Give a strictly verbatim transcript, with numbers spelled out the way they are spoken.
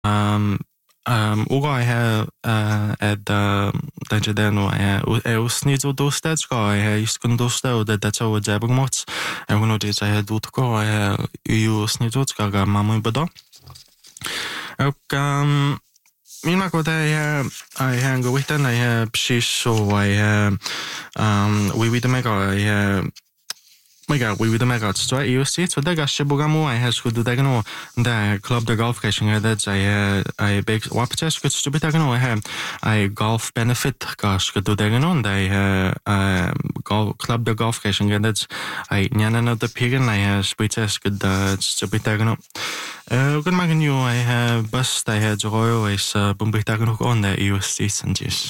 Um, um, uga he ed danger denu e usnizo dosted ska e iskun dosted det det så jabgmots e uno det så he dutko e ju snizo ska ga mamu bada. Och um, mina kota e ai hang with den e psis so ai um we with the mega e mega we with the mega så ju sit så det gashe bogamu ai has good det no the club the golf catching that I I big wapaches good to bit no I I golf benefit gas good det no the golf club the golf catching that I nyana no the pigen I spites good to bit no good magen you I bus I had joy is bumbit no on the U S C sanjis